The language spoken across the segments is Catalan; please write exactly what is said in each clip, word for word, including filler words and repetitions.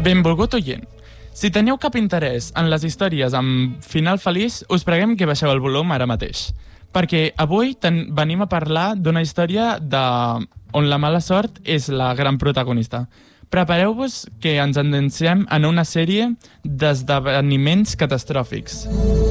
Benvolgut oient. Si teniu cap interès en les històries amb final feliç, us preguem que baixeu el volum ara mateix. Perquè avui ten- venim a parlar d'una història de... on la mala sort és la gran protagonista. Prepareu-vos que ens endinsem en una sèrie d'esdeveniments catastròfics.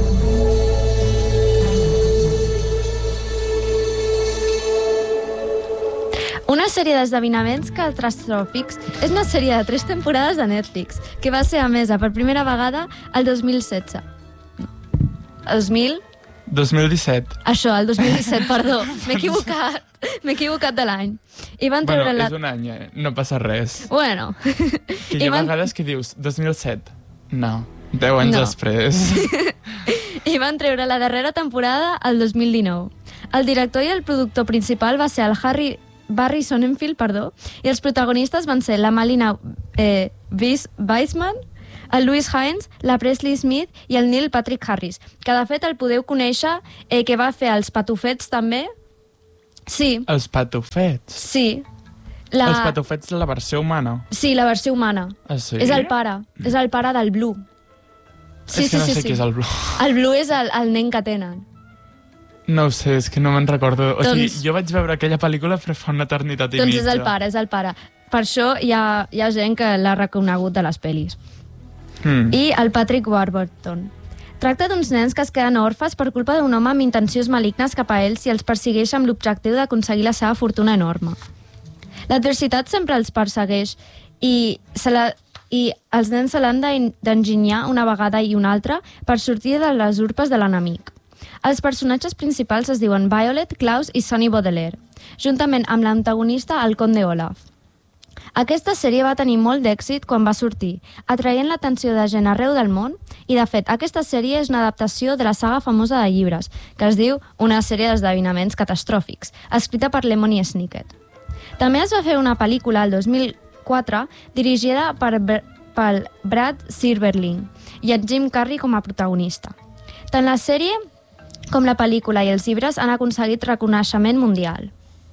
Una sèrie d'esdeveniments catastròfics és una sèrie de tres temporades de Netflix que va ser emesa per primera vegada el dos mil setze. No. El dos mil... dos mil disset. Això, el dos mil disset, perdó. M'he equivocat. M'he equivocat de l'any. I van treure Bueno, la... és un any, eh? No passa res. Bueno. Que hi ha van... vegades que dius dos mil set. No, deu anys No. després. I van treure la darrera temporada el dos mil dinou. El director i el productor principal va ser el Harry... Barry Sonnenfeld, perdó, i els protagonistes van ser la Malina eh, Weissman, el Louis Hines, la Presley Smith i el Neil Patrick Harris, que de fet el podeu conèixer, eh, que va fer els Patufets també. Sí. Els patufets? Sí. La... Els patufets de la versió humana? Sí, la versió humana. Ah, sí? És el pare, és el pare del Blue. Sí, és que sí, no sí, sé sí. qui és el Blue. El Blue és el, el nen que tenen. No ho sé, és que no me'n recordo. O sigui, Doncs- jo vaig veure aquella pel·lícula però fa una eternitat i Doncs mitja. és el pare, és el pare. Per això hi ha, hi ha gent que l'ha reconegut de les pel·lis. Mm. I el Patrick Warburton. Tracta d'uns nens que es queden orfes per culpa d'un home amb intencions malignes cap a ells i els persegueix amb l'objectiu d'aconseguir la seva fortuna enorme. L'adversitat sempre els persegueix i, se la, i els nens se l'han d'en- d'enginyar una vegada i una altra per sortir de les urpes de l'enemic. Els personatges principals es diuen Violet, Klaus i Sonny Baudelaire, juntament amb l'antagonista, el conde Olaf. Aquesta sèrie va tenir molt d'èxit quan va sortir, atraient l'atenció de gent arreu del món, i de fet, aquesta sèrie és una adaptació de la saga famosa de llibres, que es diu Una sèrie d'esdeveniments catastròfics, escrita per Lemony Snicket. També es va fer una pel·lícula el dos mil quatre dirigida per, Br per Brad Silberling i en Jim Carrey com a protagonista. Tant la sèrie com la pel·lícula i els llibres han aconseguit reconeixement mundial.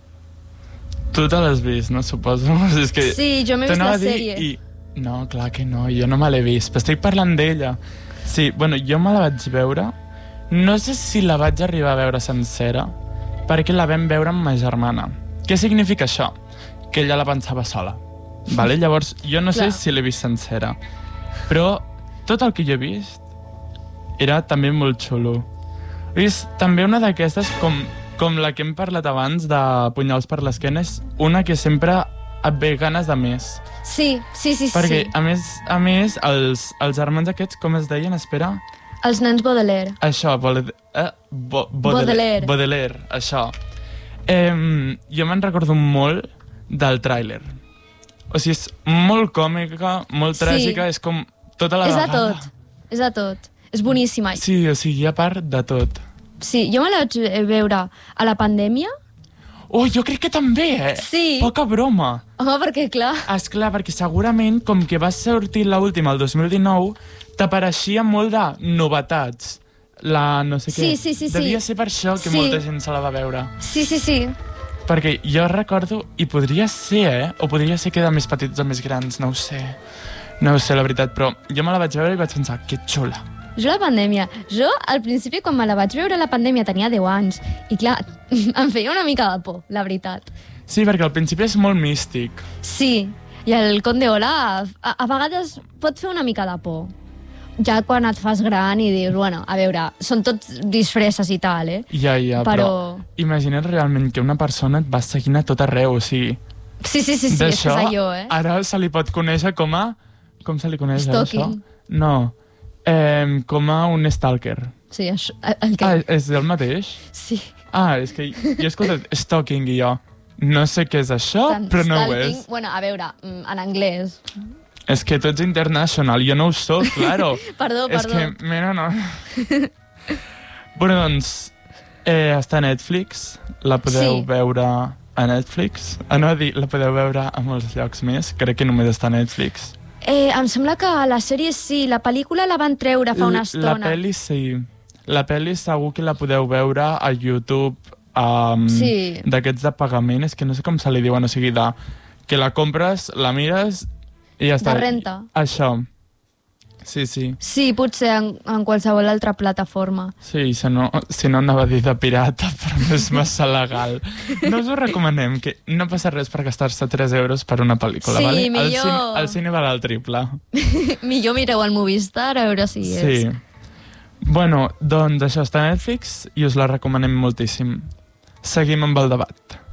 Tu te l'has vist, no? Suposo. És que Sí, jo m'he vist t'anava la a dir sèrie. I... No, clar que no, jo no me l'he vist, però estic parlant d'ella. Sí, bueno, jo me la vaig veure. No sé si la vaig arribar a veure sencera, perquè la vam veure amb ma germana. Què significa això? Que ella la pensava sola. Vale? Llavors, jo no Clar. sé si l'he vist sencera, però tot el que jo he vist era també molt xulo. És també una d'aquestes, com, com la que hem parlat abans, de Punyals per l'esquena, és una que sempre et ve ganes de més. Sí, sí, sí, Perquè, sí. a més, a més els, els germans aquests, com es deien? Espera. Els nens Baudelaire. Això, Baudelaire. Eh? Bo, Baudelaire. Baudelaire, això. Eh, jo me'n recordo molt del tràiler. O sigui, és molt còmica, molt Sí. tràgica, és com tota la És de vegada. tot, és de tot. És boníssima. Sí, o sigui, a part de tot. Sí, jo me la vaig veure a la pandèmia. Oh, jo crec que també, eh? Sí. Poca broma. Home, perquè clar... Esclar, perquè segurament, com que va sortir l'última el dos mil dinou, t'apareixia molt de novetats. La no sé Sí, què. sí, sí, sí. Devia ser per això que Sí. molta gent se la va veure. Sí, sí, sí. Perquè jo recordo, i podria ser, eh? O podria ser que de més petits o més grans, no ho sé. No ho sé, la veritat, però jo me la vaig veure i vaig pensar, que xula. Jo la pandèmia... Jo, al principi, quan me la vaig veure, la pandèmia tenia deu anys. I clar, em feia una mica de por, la veritat. Sí, perquè al principi és molt místic. Sí, i el conde Olaf a, a vegades pot fer una mica de por. Ja quan et fas gran i dius, bueno, a veure, són tots disfresses i tal, eh? Ja, ja, però... Però- Imagina't realment que una persona et va seguint a tot arreu, o sigui... Sí, sí, sí, sí, és que és D'això, allò, eh? ara se li pot conèixer com a... Com se li coneix, eh, Stalking. això? No, eh, com a un stalker. Sí, això, el que... Ah, és el mateix? Sí. Ah, és que jo he escoltat stalking i jo no sé què és això, Tant, però no ho stalking, és. Bueno, a veure, mm, en anglès. És que tu ets international, jo no ho soc, claro. Perdó, És perdó. que, mira, no... Bueno, doncs, eh, està a Netflix, la podeu Sí. veure a Netflix. Ah, no, a dir, la podeu veure a molts llocs més, crec que només està a Netflix. Eh, em sembla que la sèrie sí, la pel·lícula la van treure fa una L- estona. La pel·li sí. La pel·li segur que la podeu veure a YouTube, um, Sí. d'aquests de pagament, és que no sé com se li diuen, o sigui, de, que la compres, la mires I ja està. De renta. Això. Sí, sí. Sí, potser en, en qualsevol altra plataforma. Sí, si no, si no anava a dir de pirata, però no és massa legal. No us ho recomanem, que no passa res per gastar-se tres euros per una pel·lícula, sí, vale? millor... El cine, el cine val el triple. Millor mireu al Movistar a veure si sí. és. Sí. Bueno, doncs això està a Netflix i us la recomanem moltíssim. Seguim amb el debat.